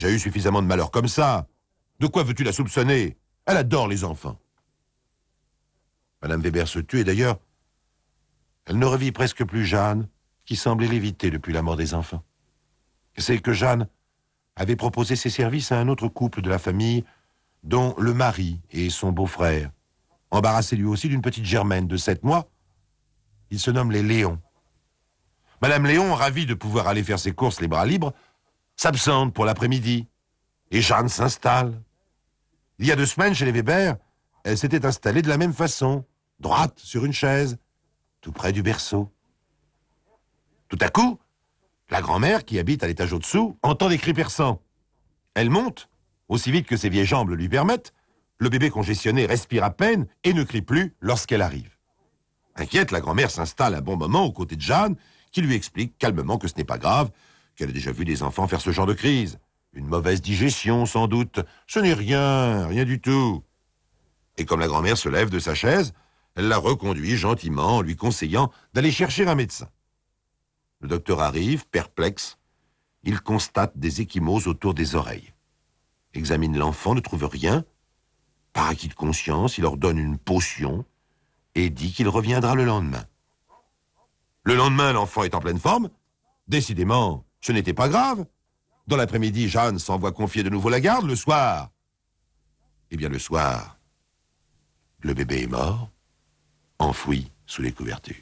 eu suffisamment de malheur comme ça. De quoi veux-tu la soupçonner? Elle adore les enfants. Madame Weber se tut et d'ailleurs, elle ne revit presque plus Jeanne, qui semblait l'éviter depuis la mort des enfants. C'est que Jeanne avait proposé ses services à un autre couple de la famille, dont le mari et son beau-frère, embarrassé lui aussi d'une petite Germaine de 7 mois. Ils se nomment les Léons. Madame Léon, ravie de pouvoir aller faire ses courses les bras libres, s'absente pour l'après-midi, et Jeanne s'installe. Il y a 2 semaines, chez les Weber, elle s'était installée de la même façon, droite sur une chaise, tout près du berceau. Tout à coup, la grand-mère, qui habite à l'étage au-dessous, entend des cris perçants. Elle monte, aussi vite que ses vieilles jambes le lui permettent. Le bébé congestionné respire à peine et ne crie plus lorsqu'elle arrive. Inquiète, la grand-mère s'installe un bon moment aux côtés de Jeanne, qui lui explique calmement que ce n'est pas grave, qu'elle a déjà vu des enfants faire ce genre de crise. Une mauvaise digestion, sans doute. Ce n'est rien, rien du tout. Et comme la grand-mère se lève de sa chaise, elle la reconduit gentiment en lui conseillant d'aller chercher un médecin. Le docteur arrive, perplexe. Il constate des ecchymoses autour des oreilles. Examine l'enfant, ne trouve rien. Par acquis de conscience, il ordonne une potion et dit qu'il reviendra le lendemain. Le lendemain, l'enfant est en pleine forme. Décidément, ce n'était pas grave. Dans l'après-midi, Jeanne s'envoie confier de nouveau la garde. Le soir, le soir, le bébé est mort, enfoui sous les couvertures.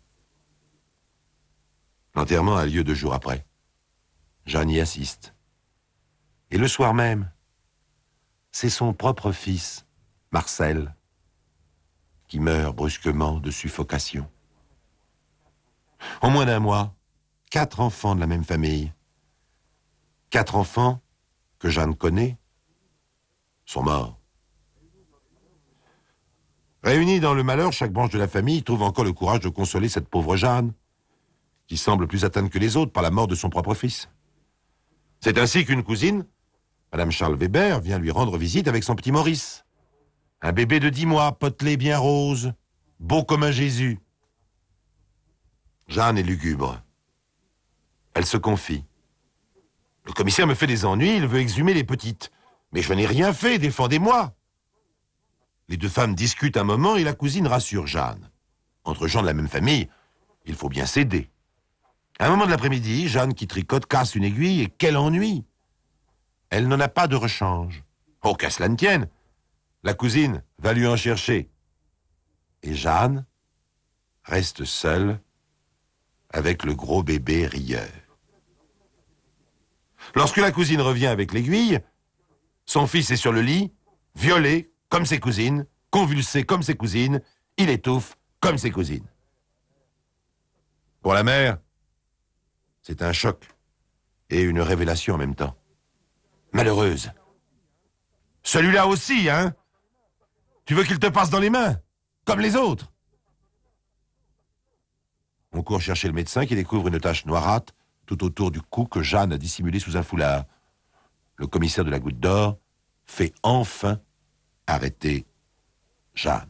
L'enterrement a lieu 2 jours après. Jeanne y assiste. Et le soir même, c'est son propre fils, Marcel, qui meurt brusquement de suffocation. En moins d'1 mois, 4 enfants de la même famille, 4 enfants que Jeanne connaît, sont morts. Réunis dans le malheur, chaque branche de la famille trouve encore le courage de consoler cette pauvre Jeanne, qui semble plus atteinte que les autres par la mort de son propre fils. C'est ainsi qu'une cousine, Madame Charles Weber, vient lui rendre visite avec son petit Maurice. Un bébé de 10 mois, potelé bien rose, beau comme un Jésus. Jeanne est lugubre. Elle se confie. Le commissaire me fait des ennuis, il veut exhumer les petites. Mais je n'ai rien fait, défendez-moi. Les 2 femmes discutent un moment et la cousine rassure Jeanne. Entre gens de la même famille, il faut bien s'aider. À un moment de l'après-midi, Jeanne, qui tricote, casse une aiguille et quel ennui! Elle n'en a pas de rechange. Oh, qu'à cela ne tienne! La cousine va lui en chercher. Et Jeanne reste seule avec le gros bébé rieur. Lorsque la cousine revient avec l'aiguille, son fils est sur le lit, violé comme ses cousines, convulsé comme ses cousines, il étouffe comme ses cousines. Pour la mère, c'est un choc et une révélation en même temps. Malheureuse. Celui-là aussi, hein? Tu veux qu'il te passe dans les mains, comme les autres? On court chercher le médecin qui découvre une tache noirâtre tout autour du cou que Jeanne a dissimulé sous un foulard. Le commissaire de la Goutte d'Or fait enfin arrêter Jeanne.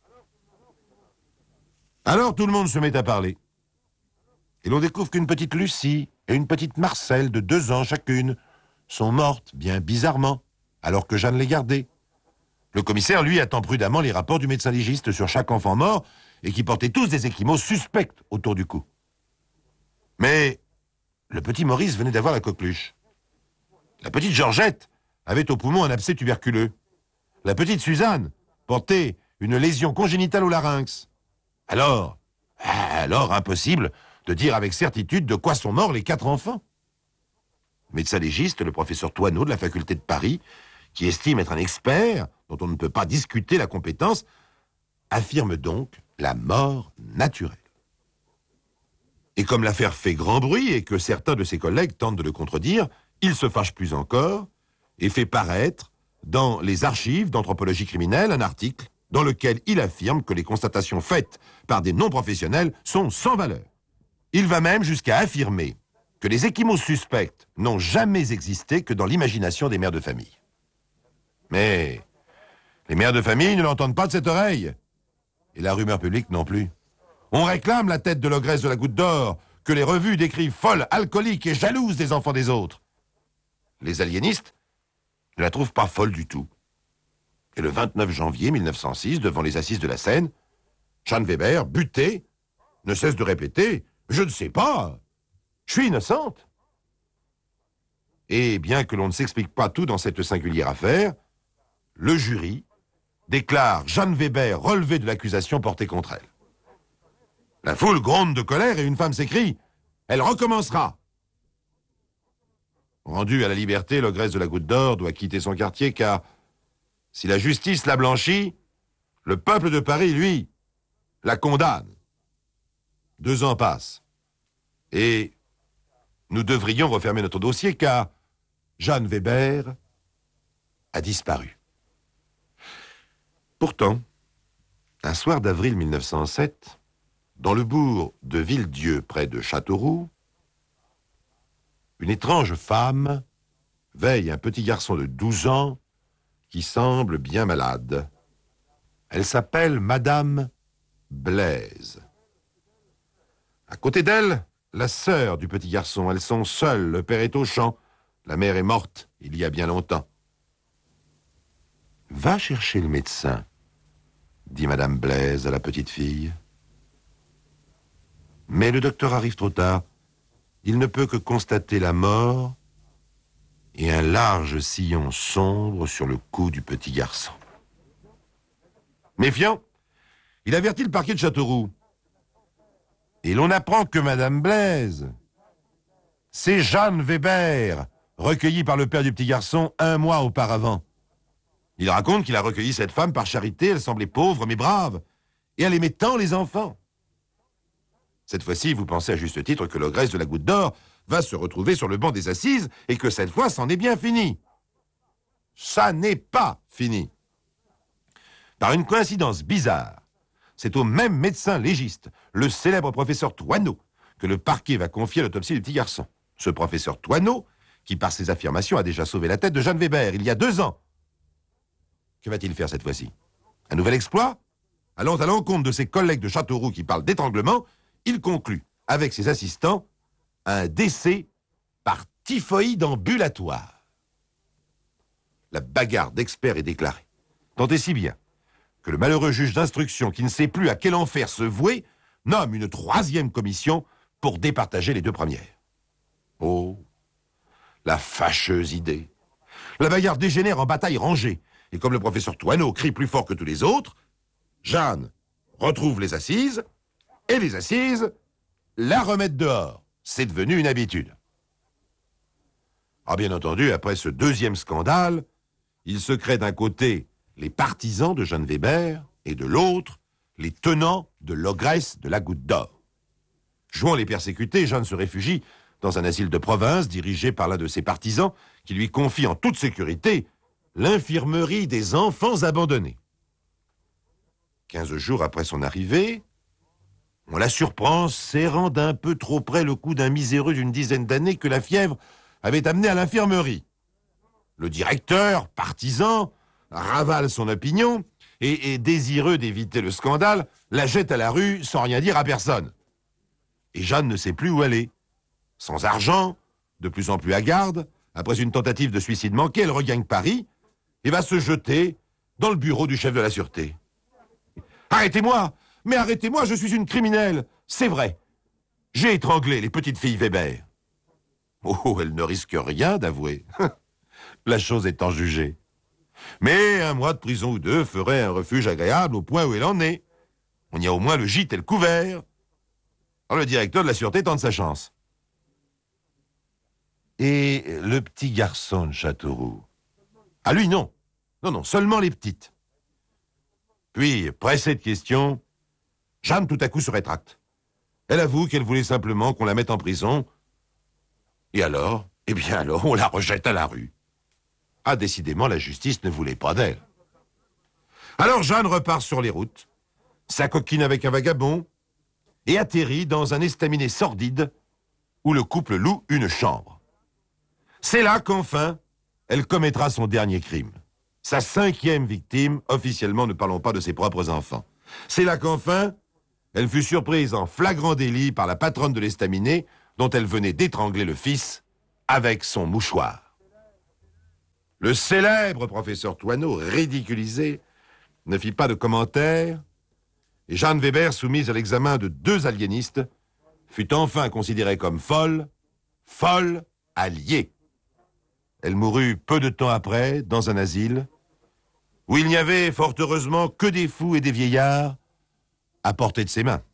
Alors tout le monde se met à parler. Et l'on découvre qu'une petite Lucie et une petite Marcel de 2 ans chacune sont mortes bien bizarrement, alors que Jeanne les gardait. Le commissaire, lui, attend prudemment les rapports du médecin légiste sur chaque enfant mort et qui portaient tous des ecchymoses suspectes autour du cou. Mais le petit Maurice venait d'avoir la coqueluche. La petite Georgette avait au poumon un abcès tuberculeux. La petite Suzanne portait une lésion congénitale au larynx. Alors, impossible de dire avec certitude de quoi sont morts les 4 enfants. Le médecin légiste, le professeur Toineau de la faculté de Paris, qui estime être un expert dont on ne peut pas discuter la compétence, affirme donc la mort naturelle. Et comme l'affaire fait grand bruit et que certains de ses collègues tentent de le contredire, il se fâche plus encore et fait paraître dans les archives d'anthropologie criminelle un article dans lequel il affirme que les constatations faites par des non-professionnels sont sans valeur. Il va même jusqu'à affirmer que les ecchymoses suspectes n'ont jamais existé que dans l'imagination des mères de famille. Mais les mères de famille ne l'entendent pas de cette oreille. Et la rumeur publique non plus. On réclame la tête de l'ogresse de la Goutte d'Or, que les revues décrivent folle, alcoolique et jalouse des enfants des autres. les aliénistes, ne la trouvent pas folle du tout. Et le 29 janvier 1906, devant les assises de la Seine, Jeanne Weber, butée, ne cesse de répéter « Je ne sais pas, je suis innocente ». Et bien que l'on ne s'explique pas tout dans cette singulière affaire, le jury déclare Jeanne Weber relevée de l'accusation portée contre elle. La foule gronde de colère et une femme s'écrie « Elle recommencera !» Rendue à la liberté, l'ogresse de la Goutte d'Or doit quitter son quartier car, si la justice la blanchit, le peuple de Paris, lui, la condamne. 2 ans passent. Et nous devrions refermer notre dossier car Jeanne Weber a disparu. Pourtant, un soir d'avril 1907, dans le bourg de Villedieu, près de Châteauroux, une étrange femme veille un petit garçon de 12 ans qui semble bien malade. Elle s'appelle Madame Blaise. À côté d'elle, la sœur du petit garçon. Elles sont seules, le père est au champ. La mère est morte il y a bien longtemps. « Va chercher le médecin », dit Madame Blaise à la petite fille. Mais le docteur arrive trop tard. Il ne peut que constater la mort et un large sillon sombre sur le cou du petit garçon. Méfiant, il avertit le parquet de Châteauroux. Et l'on apprend que Madame Blaise, c'est Jeanne Weber, recueillie par le père du petit garçon 1 mois auparavant. Il raconte qu'il a recueilli cette femme par charité, elle semblait pauvre mais brave, et elle aimait tant les enfants. Cette fois-ci, vous pensez à juste titre que l'ogresse de la Goutte d'Or va se retrouver sur le banc des assises et que cette fois, c'en est bien fini. Ça n'est pas fini. Par une coïncidence bizarre, c'est au même médecin légiste, le célèbre professeur Thoineau, que le parquet va confier l'autopsie du petit garçon. Ce professeur Thoineau, qui par ses affirmations a déjà sauvé la tête de Jeanne Weber il y a 2 ans. Que va-t-il faire cette fois-ci? Un nouvel exploit? Allant à l'encontre de ses collègues de Châteauroux qui parlent d'étranglement, il conclut, avec ses assistants, un décès par typhoïde ambulatoire. La bagarre d'experts est déclarée. Tant et si bien que le malheureux juge d'instruction, qui ne sait plus à quel enfer se vouer, nomme une 3e commission pour départager les 2 premières. Oh, la fâcheuse idée. La bagarre dégénère en bataille rangée, et comme le professeur Thoineau crie plus fort que tous les autres, Jeanne retrouve les assises, et les assises la remettent dehors. C'est devenu une habitude. Ah, bien entendu, après ce 2e scandale, il se crée d'un côté les partisans de Jeanne Weber et de l'autre les tenants de l'ogresse de la Goutte d'Or. Jouant les persécutés, Jeanne se réfugie dans un asile de province dirigé par l'un de ses partisans qui lui confie en toute sécurité l'infirmerie des enfants abandonnés. 15 jours après son arrivée, on la surprend serrant d'un peu trop près le cou d'un miséreux d'une dizaine d'années que la fièvre avait amené à l'infirmerie. Le directeur, partisan, ravale son opinion et, désireux d'éviter le scandale, la jette à la rue sans rien dire à personne. Et Jeanne ne sait plus où aller. Sans argent, de plus en plus hagarde, après une tentative de suicide manquée, elle regagne Paris et va se jeter dans le bureau du chef de la sûreté. « Arrêtez-moi! Mais arrêtez-moi, je suis une criminelle! C'est vrai! J'ai étranglé les petites filles Weber. » Oh, elle ne risque rien d'avouer. La chose étant jugée. Mais 1 mois de prison ou 2 ferait un refuge agréable au point où elle en est. On y a au moins le gîte et le couvert. Alors le directeur de la sûreté tente sa chance. Et le petit garçon de Châteauroux? Ah lui, non. Non, seulement les petites. Puis, pressée de questions, Jeanne tout à coup se rétracte. Elle avoue qu'elle voulait simplement qu'on la mette en prison. Et alors? Eh bien alors, on la rejette à la rue. Ah, décidément, la justice ne voulait pas d'elle. Alors Jeanne repart sur les routes, s'acoquine avec un vagabond, et atterrit dans un estaminet sordide où le couple loue une chambre. C'est là qu'enfin, elle commettra son dernier crime. Sa 5e victime, officiellement ne parlons pas de ses propres enfants. C'est là qu'enfin, elle fut surprise en flagrant délit par la patronne de l'estaminet dont elle venait d'étrangler le fils avec son mouchoir. Le célèbre professeur Thoineau, ridiculisé, ne fit pas de commentaires, et Jeanne Weber, soumise à l'examen de 2 aliénistes, fut enfin considérée comme folle alliée. Elle mourut peu de temps après, dans un asile, où il n'y avait, fort heureusement, que des fous et des vieillards à portée de ses mains.